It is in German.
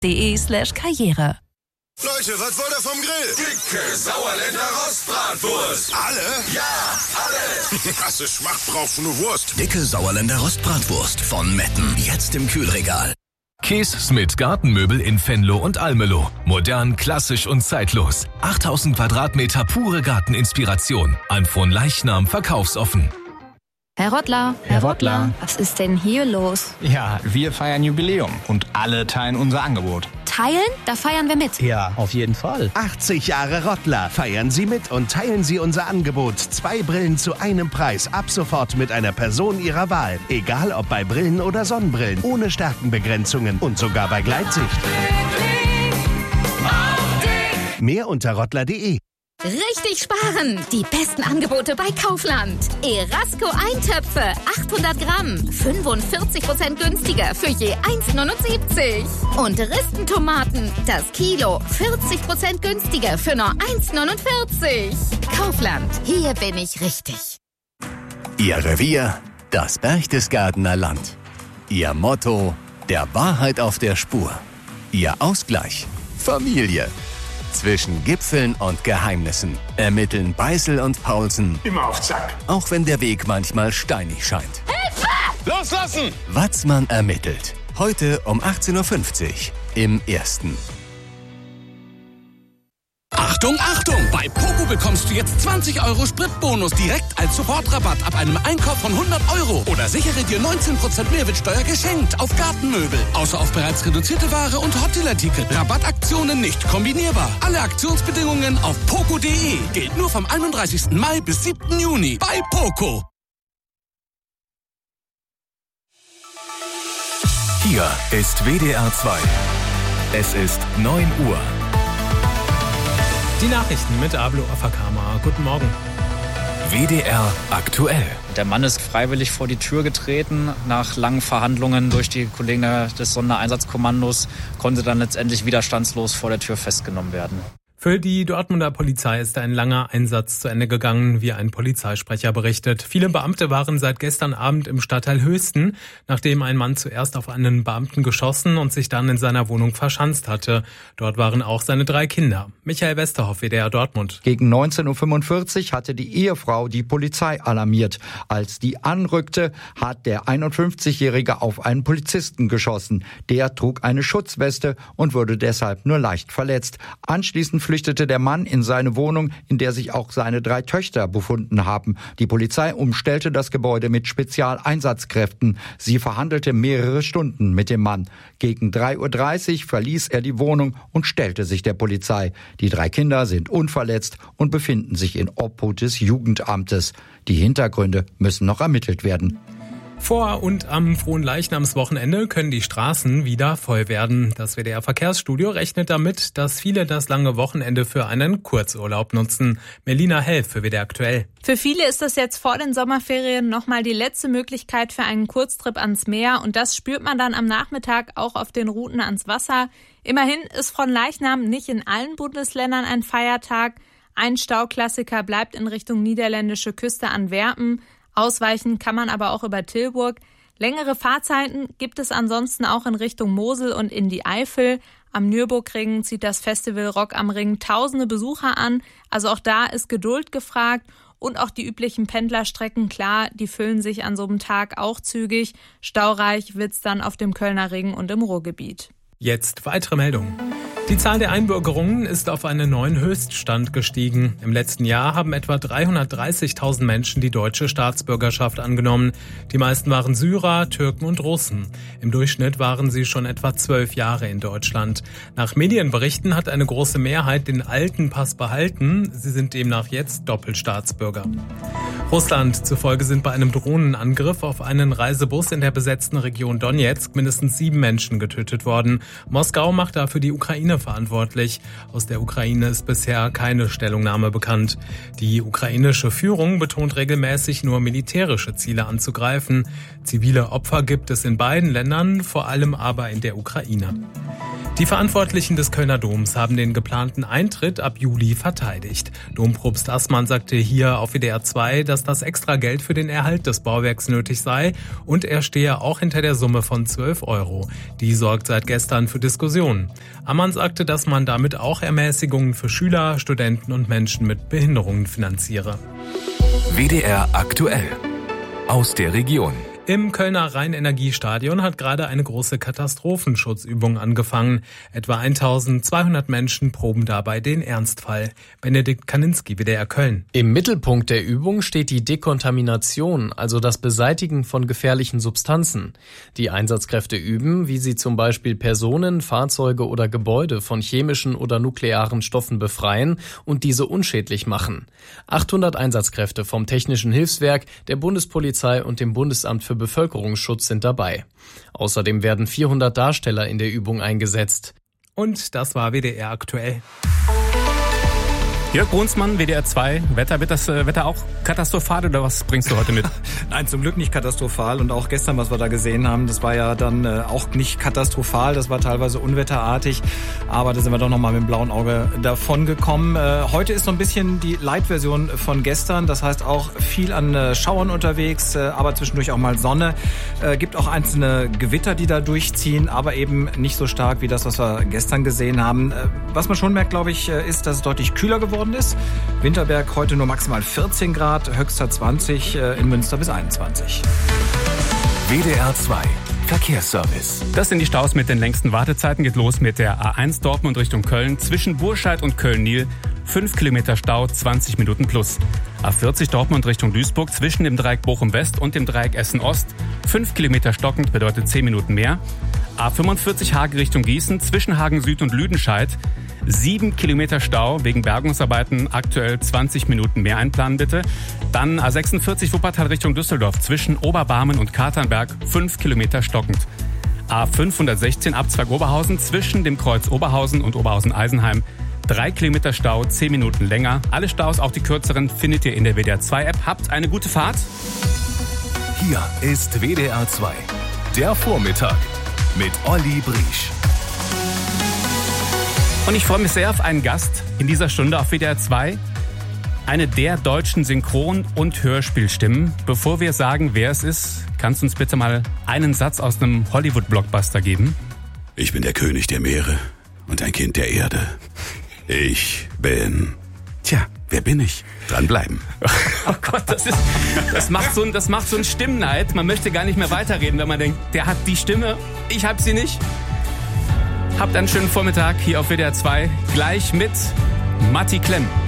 de/karriere. Leute, was wollt ihr vom Grill? Dicke Sauerländer Rostbratwurst. Alle? Ja, alle. Krasse Schmacht brauchst du nur Wurst. Dicke Sauerländer Rostbratwurst von Metten. Jetzt im Kühlregal. Kies Smith Gartenmöbel in Venlo und Almelo. Modern, klassisch und zeitlos. 8000 Quadratmeter pure Garteninspiration. An Fronleichnam verkaufsoffen. Herr Rottler. Was ist denn hier los? Ja, wir feiern Jubiläum und alle teilen unser Angebot. Teilen? Da feiern wir mit. Ja, auf jeden Fall. 80 Jahre Rottler. Feiern Sie mit und teilen Sie unser Angebot. 2 Brillen zu einem Preis. Ab sofort mit einer Person Ihrer Wahl. Egal ob bei Brillen oder Sonnenbrillen. Ohne Stärkenbegrenzungen und sogar bei Gleitsicht. Mehr unter rottler.de. Richtig sparen! Die besten Angebote bei Kaufland. Erasco Eintöpfe, 800 Gramm, 45% günstiger für je 1,79. Und Ristentomaten, das Kilo, 40% günstiger für nur 1,49. Kaufland, hier bin ich richtig. Ihr Revier, das Berchtesgadener Land. Ihr Motto, der Wahrheit auf der Spur. Ihr Ausgleich, Familie. Zwischen Gipfeln und Geheimnissen ermitteln Beißel und Paulsen. Immer auf Zack. Auch wenn der Weg manchmal steinig scheint. Hilfe! Loslassen! Watzmann ermittelt. Heute um 18.50 Uhr im Ersten. Achtung, Achtung! Bei Poco bekommst du jetzt 20 € Spritbonus direkt als Sofortrabatt ab einem Einkauf von 100 €. Oder sichere dir 19% Mehrwertsteuer geschenkt auf Gartenmöbel. Außer auf bereits reduzierte Ware und Hottelartikel. Rabattaktionen nicht kombinierbar. Alle Aktionsbedingungen auf poco.de. Gilt nur vom 31. Mai bis 7. Juni bei Poco. Hier ist WDR 2. Es ist 9 Uhr. Die Nachrichten mit Ablo Afakama. Guten Morgen. WDR aktuell. Der Mann ist freiwillig vor die Tür getreten. Nach langen Verhandlungen durch die Kollegen des Sondereinsatzkommandos konnte dann letztendlich widerstandslos vor der Tür festgenommen werden. Für die Dortmunder Polizei ist ein langer Einsatz zu Ende gegangen, wie ein Polizeisprecher berichtet. Viele Beamte waren seit gestern Abend im Stadtteil Höchsten, nachdem ein Mann zuerst auf einen Beamten geschossen und sich dann in seiner Wohnung verschanzt hatte. Dort waren auch seine 3 Kinder. Michael Westerhoff, WDR Dortmund. Gegen 19.45 Uhr hatte die Ehefrau die Polizei alarmiert. Als die anrückte, hat der 51-Jährige auf einen Polizisten geschossen. Der trug eine Schutzweste und wurde deshalb nur leicht verletzt. Anschließend flüchtete der Mann in seine Wohnung, in der sich auch seine 3 Töchter befunden haben. Die Polizei umstellte das Gebäude mit Spezialeinsatzkräften. Sie verhandelte mehrere Stunden mit dem Mann. Gegen 3.30 Uhr verließ er die Wohnung und stellte sich der Polizei. Die 3 Kinder sind unverletzt und befinden sich in Obhut des Jugendamtes. Die Hintergründe müssen noch ermittelt werden. Vor und am Fronleichnamswochenende können die Straßen wieder voll werden. Das WDR-Verkehrsstudio rechnet damit, dass viele das lange Wochenende für einen Kurzurlaub nutzen. Melina Hell für WDR aktuell. Für viele ist das jetzt vor den Sommerferien nochmal die letzte Möglichkeit für einen Kurztrip ans Meer. Und das spürt man dann am Nachmittag auch auf den Routen ans Wasser. Immerhin ist Fronleichnam nicht in allen Bundesländern ein Feiertag. Ein Stauklassiker bleibt in Richtung niederländische Küste Antwerpen. Ausweichen kann man aber auch über Tilburg. Längere Fahrzeiten gibt es ansonsten auch in Richtung Mosel und in die Eifel. Am Nürburgring zieht das Festival Rock am Ring tausende Besucher an. Also auch da ist Geduld gefragt. Und auch die üblichen Pendlerstrecken, klar, die füllen sich an so einem Tag auch zügig. Staureich wird's dann auf dem Kölner Ring und im Ruhrgebiet. Jetzt weitere Meldungen. Die Zahl der Einbürgerungen ist auf einen neuen Höchststand gestiegen. Im letzten Jahr haben etwa 330.000 Menschen die deutsche Staatsbürgerschaft angenommen. Die meisten waren Syrer, Türken und Russen. Im Durchschnitt waren sie schon etwa 12 Jahre in Deutschland. Nach Medienberichten hat eine große Mehrheit den alten Pass behalten. Sie sind demnach jetzt Doppelstaatsbürger. Russland zufolge sind bei einem Drohnenangriff auf einen Reisebus in der besetzten Region Donezk mindestens 7 Menschen getötet worden. Moskau macht dafür die Ukraine verantwortlich. Aus der Ukraine ist bisher keine Stellungnahme bekannt. Die ukrainische Führung betont regelmäßig, nur militärische Ziele anzugreifen. Zivile Opfer gibt es in beiden Ländern, vor allem aber in der Ukraine. Die Verantwortlichen des Kölner Doms haben den geplanten Eintritt ab Juli verteidigt. Dompropst Assmann sagte hier auf WDR 2, dass das extra Geld für den Erhalt des Bauwerks nötig sei und er stehe auch hinter der Summe von 12 €. Die sorgt seit gestern für Diskussionen. Ammann sagte, dass man damit auch Ermäßigungen für Schüler, Studenten und Menschen mit Behinderungen finanziere. WDR aktuell. Aus der Region. Im Kölner Rheinenergiestadion hat gerade eine große Katastrophenschutzübung angefangen. Etwa 1200 Menschen proben dabei den Ernstfall. Benedikt Kaninski, WDR Köln. Im Mittelpunkt der Übung steht die Dekontamination, also das Beseitigen von gefährlichen Substanzen. Die Einsatzkräfte üben, wie sie zum Beispiel Personen, Fahrzeuge oder Gebäude von chemischen oder nuklearen Stoffen befreien und diese unschädlich machen. 800 Einsatzkräfte vom Technischen Hilfswerk, der Bundespolizei und dem Bundesamt für Bevölkerungsschutz sind dabei. Außerdem werden 400 Darsteller in der Übung eingesetzt. Und das war WDR aktuell. Jörg Brunsmann, WDR 2. Wird das Wetter auch katastrophal oder was bringst du heute mit? Nein, zum Glück nicht katastrophal. Und auch gestern, was wir da gesehen haben, das war ja dann auch nicht katastrophal. Das war teilweise unwetterartig. Aber da sind wir doch nochmal mit dem blauen Auge davon gekommen. Heute ist so ein bisschen die Light-Version von gestern. Das heißt auch viel an Schauern unterwegs, aber zwischendurch auch mal Sonne. Gibt auch einzelne Gewitter, die da durchziehen, aber eben nicht so stark wie das, was wir gestern gesehen haben. Was man schon merkt, glaube ich, ist, dass es deutlich kühler geworden ist. Winterberg heute nur maximal 14 Grad, höchster 20, in Münster bis 21. WDR 2 Verkehrsservice. Das sind die Staus mit den längsten Wartezeiten. Geht los mit der A1 Dortmund Richtung Köln. Zwischen Burscheid und Köln-Nil 5 Kilometer Stau, 20 Minuten plus. A40 Dortmund Richtung Duisburg zwischen dem Dreieck Bochum West und dem Dreieck Essen Ost. 5 Kilometer stockend bedeutet 10 Minuten mehr. A45 Hagen Richtung Gießen zwischen Hagen Süd und Lüdenscheid. 7 Kilometer Stau wegen Bergungsarbeiten, aktuell 20 Minuten mehr einplanen bitte. Dann A46 Wuppertal Richtung Düsseldorf zwischen Oberbarmen und Katernberg 5 Kilometer stockend. A516 Abzweig Oberhausen zwischen dem Kreuz Oberhausen und Oberhausen-Eisenheim 3 Kilometer Stau, 10 Minuten länger. Alle Staus, auch die kürzeren, findet ihr in der WDR 2 App. Habt eine gute Fahrt. Hier ist WDR 2, der Vormittag mit Olli Briesch. Und ich freue mich sehr auf einen Gast in dieser Stunde auf WDR 2. Eine der deutschen Synchron- und Hörspielstimmen. Bevor wir sagen, wer es ist, kannst du uns bitte mal einen Satz aus einem Hollywood-Blockbuster geben? Ich bin der König der Meere und ein Kind der Erde. Ich bin... Tja, wer bin ich? Dranbleiben. Oh Gott, das macht so einen Stimmneid. Man möchte gar nicht mehr weiterreden, wenn man denkt, der hat die Stimme, ich hab sie nicht. Habt einen schönen Vormittag hier auf WDR 2. Gleich mit Matti Klemm.